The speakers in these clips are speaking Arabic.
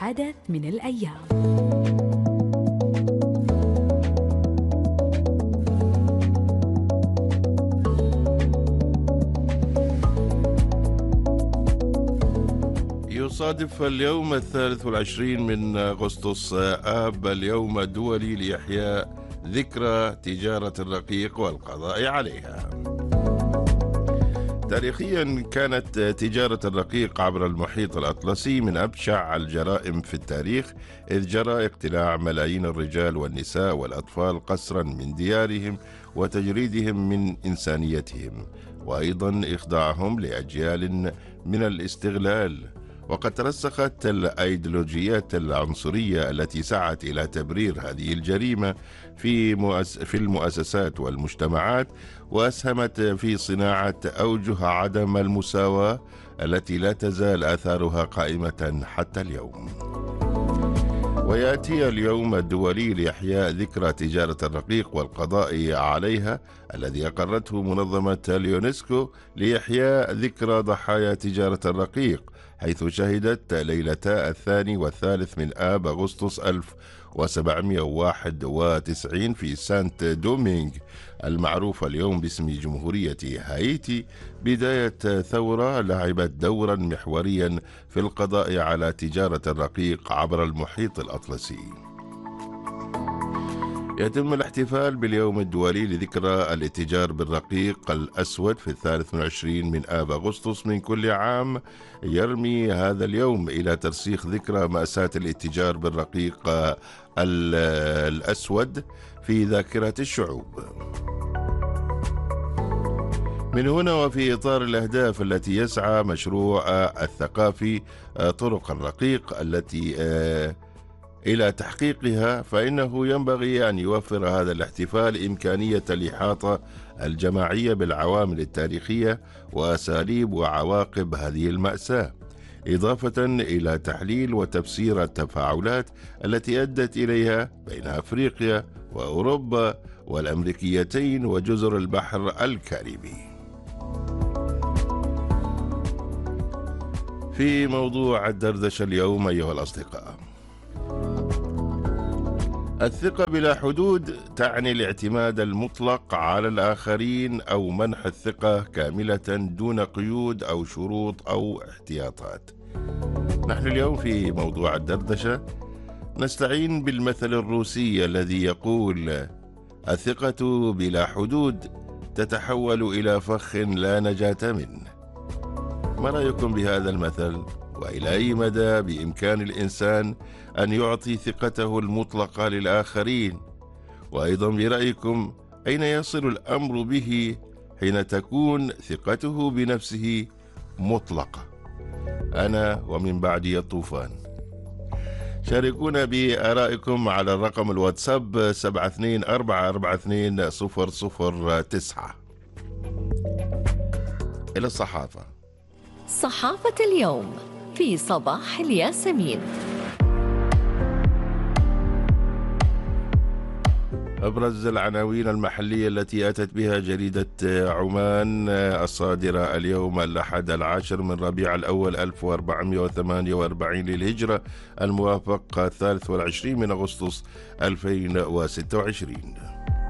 حدث من الأيام. يصادف اليوم 23 من أغسطس آب اليوم الدولي لإحياء ذكرى تجارة الرقيق والقضاء عليها. تاريخيا كانت تجارة الرقيق عبر المحيط الأطلسي من أبشع الجرائم في التاريخ، إذ جرى اقتلاع ملايين الرجال والنساء والأطفال قسرا من ديارهم وتجريدهم من إنسانيتهم، وأيضا إخضاعهم لأجيال من الاستغلال. وقد ترسخت الأيديولوجيات العنصرية التي سعت إلى تبرير هذه الجريمة في المؤسسات والمجتمعات، وأسهمت في صناعة أوجه عدم المساواة التي لا تزال آثارها قائمة حتى اليوم. ويأتي اليوم الدولي لإحياء ذكرى تجارة الرقيق والقضاء عليها الذي أقرته منظمة اليونسكو لإحياء ذكرى ضحايا تجارة الرقيق، حيث شهدت ليلتا 2 و3 من آب أغسطس 1791 في سانت دومينغ المعروفة اليوم باسم جمهورية هايتي بداية ثورة لعبت دورا محوريا في القضاء على تجارة الرقيق عبر المحيط الأطلسي. يتم الاحتفال باليوم الدولي لذكرى الاتجار بالرقيق الأسود في 23 من آب أغسطس من كل عام. يرمي هذا اليوم إلى ترسيخ ذكرى مأساة الاتجار بالرقيق الأسود في ذاكرة الشعوب. من هنا وفي إطار الأهداف التي يسعى مشروع الثقافي طرق الرقيق التي إلى تحقيقها، فإنه ينبغي أن يوفر هذا الاحتفال إمكانية الإحاطة الجماعية بالعوامل التاريخية وأساليب وعواقب هذه المأساة، إضافة إلى تحليل وتفسير التفاعلات التي أدت إليها بين أفريقيا وأوروبا والأمريكيتين وجزر البحر الكاريبي. في موضوع الدردشة اليوم أيها الأصدقاء، الثقة بلا حدود تعني الاعتماد المطلق على الآخرين أو منح الثقة كاملة دون قيود أو شروط أو احتياطات. نحن اليوم في موضوع الدردشة نستعين بالمثل الروسي الذي يقول: الثقة بلا حدود تتحول إلى فخ لا نجاة منه. ما رأيكم بهذا المثل؟ وإلى أي مدى بإمكان الإنسان أن يعطي ثقته المطلقة للآخرين؟ وأيضا برأيكم أين يصل الأمر به حين تكون ثقته بنفسه مطلقة؟ أنا ومن بعدي الطوفان. شاركونا بآرائكم على الرقم الواتساب 72442009. إلى الصحافة. صحافة اليوم في صباح الياسمين. أبرز العناوين المحلية التي أتت بها جريدة عمان الصادرة اليوم الأحد 10 من ربيع الأول 1448 للهجرة الموافق 23 من أغسطس 2026.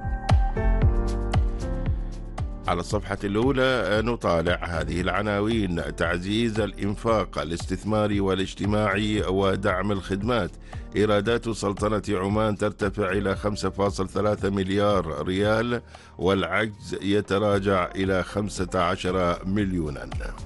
على الصفحة الأولى نطالع هذه العناوين: تعزيز الإنفاق الاستثماري والاجتماعي ودعم الخدمات، إيرادات سلطنة عمان ترتفع إلى 5.3 مليار ريال والعجز يتراجع إلى 15 مليونا.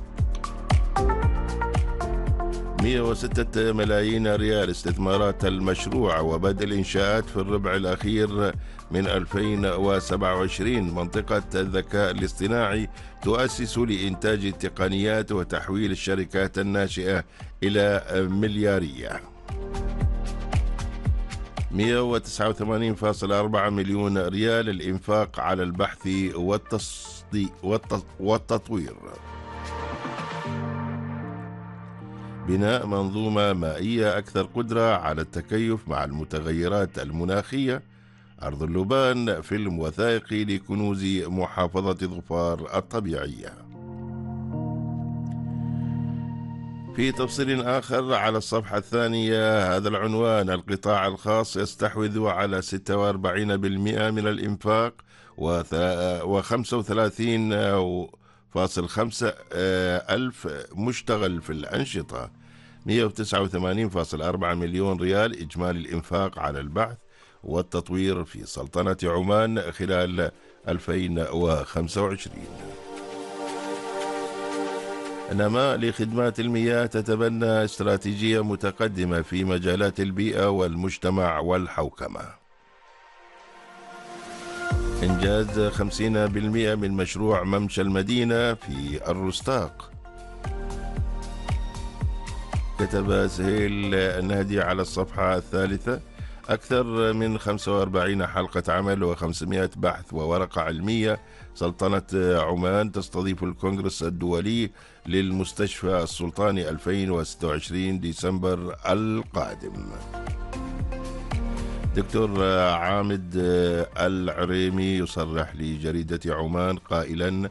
106 ملايين ريال استثمارات المشروع وبدء الإنشاءات في الربع الأخير من 2027. منطقة الذكاء الاصطناعي تؤسس لإنتاج التقنيات وتحويل الشركات الناشئة إلى مليارية. 189.4 مليون ريال الإنفاق على البحث والتطوير. بناء منظومة مائية أكثر قدرة على التكيف مع المتغيرات المناخية. أرض اللبان فيلم وثائقي لكنوز محافظة ظفار الطبيعية. في تفصيل آخر على الصفحة الثانية هذا العنوان: القطاع الخاص يستحوذ على 46% من الإنفاق و35.5 ألف مشتغل في الأنشطة. 189.4 مليون ريال إجمالي الإنفاق على البحث والتطوير في سلطنة عمان خلال 2025. نما لخدمات المياه تتبنى استراتيجية متقدمة في مجالات البيئة والمجتمع والحوكمة. إنجاز 50% من مشروع ممشى المدينة في الرستاق. كتب سهيل النهدي على الصفحة الثالثة: أكثر من 45 حلقة عمل و500 بحث وورقة علمية. سلطنة عمان تستضيف الكونغرس الدولي للمستشفى السلطاني 2026 ديسمبر القادم. دكتور عامد العريمي يصرح لجريدة عمان قائلا: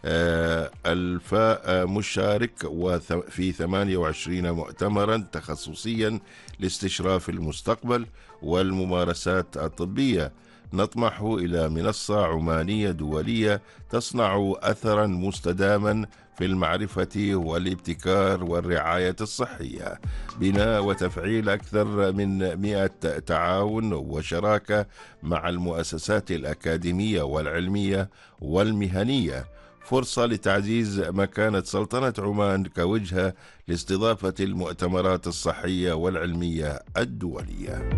الفاء مشارك في 28 مؤتمرا تخصصيا لاستشراف المستقبل والممارسات الطبية. نطمح إلى منصة عمانية دولية تصنع أثرا مستداما في المعرفة والابتكار والرعاية الصحية. بناء وتفعيل أكثر من 100 تعاون وشراكة مع المؤسسات الأكاديمية والعلمية والمهنية. فرصة لتعزيز مكانة سلطنة عمان كوجهة لاستضافة المؤتمرات الصحية والعلمية الدولية.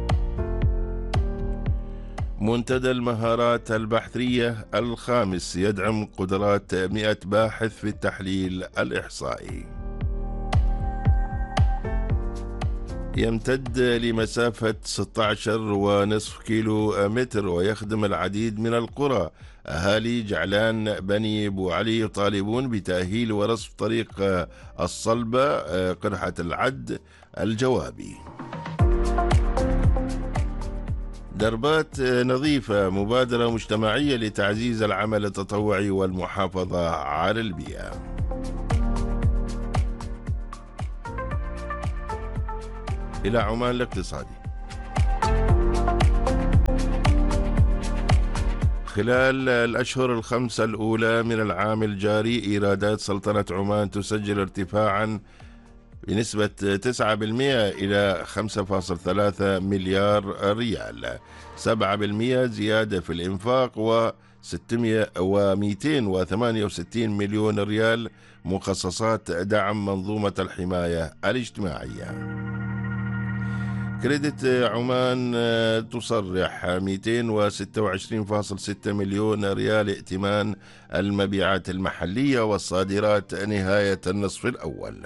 منتدى المهارات البحثية الخامس يدعم قدرات 100 باحث في التحليل الإحصائي. يمتد لمسافة 16.5 كيلو متر ويخدم العديد من القرى. أهالي جعلان بني أبو علي يطالبون بتأهيل ورصف طريق الصلبة قرحة العد الجوابي. دربات نظيفة مبادرة مجتمعية لتعزيز العمل التطوعي والمحافظة على البيئة. إلى عمان الاقتصادي. خلال الأشهر الخمسة الأولى من العام الجاري إيرادات سلطنة عمان تسجل ارتفاعا بنسبة 9% إلى 5.3 مليار ريال. 7% زيادة في الإنفاق و268 مليون ريال مخصصات دعم منظومة الحماية الاجتماعية. كريدت عمان تصرح 226.6 مليون ريال ائتمان المبيعات المحلية والصادرات نهاية النصف الأول.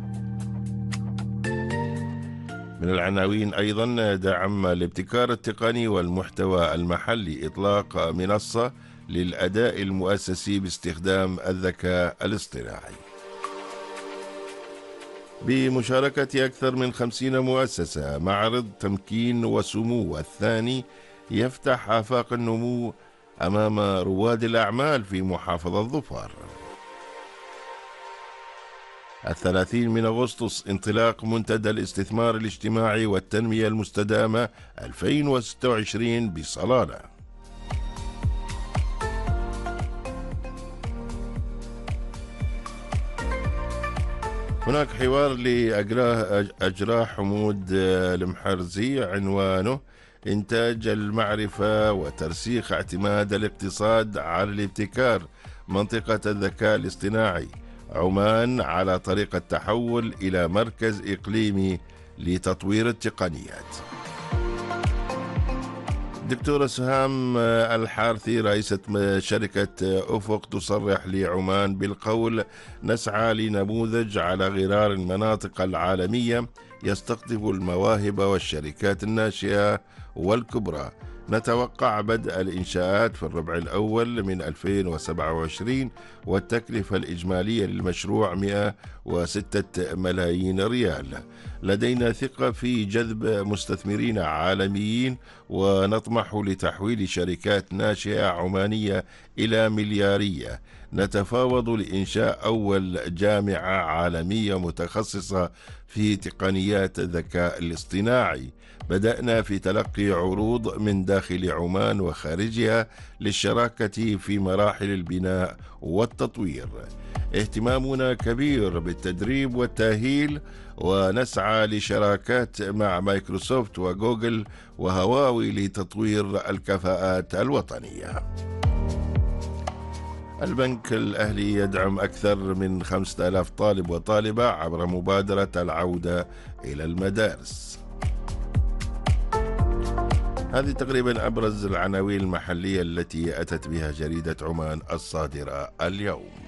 من العناوين أيضا: دعم الابتكار التقني والمحتوى المحلي، إطلاق منصة للأداء المؤسسي باستخدام الذكاء الاصطناعي. بمشاركة أكثر من 50 مؤسسة، معرض تمكين وسمو الثاني يفتح آفاق النمو أمام رواد الأعمال في محافظة ظفار. 30 من أغسطس انطلاق منتدى الاستثمار الاجتماعي والتنمية المستدامة 2026 بصلالة. هناك حوار لأجراه حمود المحرزي عنوانه: إنتاج المعرفة وترسيخ اعتماد الاقتصاد على الابتكار، منطقة الذكاء الاصطناعي. عمان على طريق التحول إلى مركز إقليمي لتطوير التقنيات. دكتورة سهام الحارثي رئيسة شركة أفق تصرح لعمان بالقول: نسعى لنموذج على غرار المناطق العالمية يستقطب المواهب والشركات الناشئة والكبرى. نتوقع بدء الإنشاءات في الربع الأول من 2027 والتكلفة الإجمالية للمشروع 106 ملايين ريال. لدينا ثقة في جذب مستثمرين عالميين ونطمح لتحويل شركات ناشئة عمانية إلى مليارية. نتفاوض لإنشاء أول جامعة عالمية متخصصة في تقنيات الذكاء الاصطناعي. بدأنا في تلقي عروض من داخل عمان وخارجها للشراكة في مراحل البناء والتطوير. اهتمامنا كبير بالتدريب والتأهيل، ونسعى لشراكات مع مايكروسوفت وجوجل وهواوي لتطوير الكفاءات الوطنية. البنك الأهلي يدعم أكثر من 5000 طالب وطالبة عبر مبادرة العودة إلى المدارس. هذه تقريبا أبرز العناوين المحلية التي أتت بها جريدة عمان الصادرة اليوم.